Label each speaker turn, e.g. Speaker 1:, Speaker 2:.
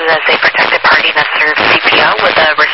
Speaker 1: as a protected party that serves CPO with a